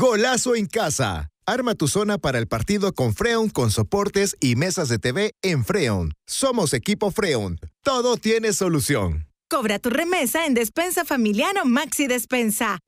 Golazo en casa. Arma tu zona para el partido con Freon con soportes y mesas de TV en Freon. Somos equipo Freon. Todo tiene solución. Cobra tu remesa en Despensa Familiar o Maxi Despensa.